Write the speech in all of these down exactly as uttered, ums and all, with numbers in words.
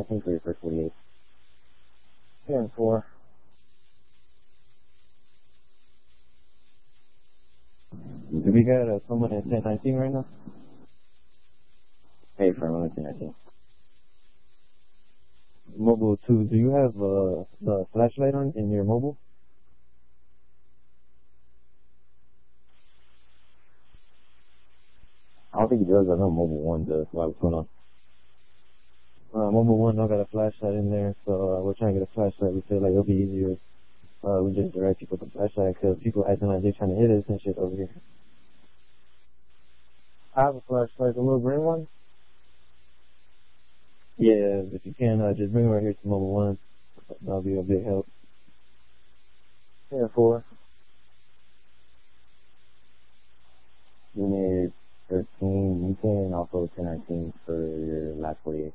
nineteen for your first forty-eight. ten four. Do we got uh, someone at ten nineteen right now? Hey, firm at ten nineteen. Mobile two, do you have uh, the flashlight on in your mobile? I don't think he does. I know mobile one does. Why, what's going on? Uh, mobile one don't got a flashlight in there, so uh, we're trying to get a flashlight. We feel like it'll be easier. Uh, we just direct people to the flashlight because people acting like they're trying to hit us and shit over here. I have a flashlight, the little green one. Yeah, if you can, uh, just bring it right here to mobile one. That'll be a big help. ten four. Unit thirteen, you can also ten nineteen for your last forty-eight.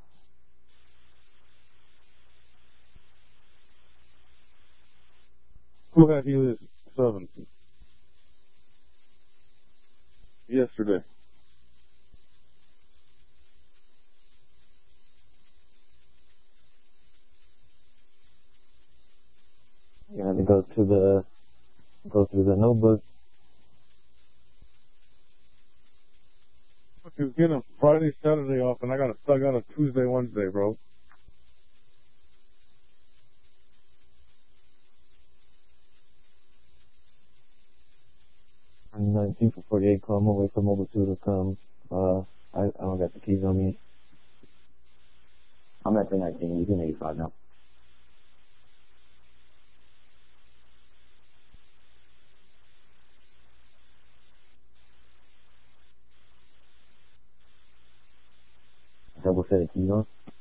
Who had you this seven? Yesterday. You're gonna have to go to the, go through the notebook. You're getting a Friday, Saturday off, and I got a, I got a Tuesday, Wednesday, bro. I'm nineteen for forty-eight, call. I'm gonna wait for mobile two to come. Uh, I, I don't got the keys on me. I'm at ten nineteen, you can eighty-five now. Double set of keys on.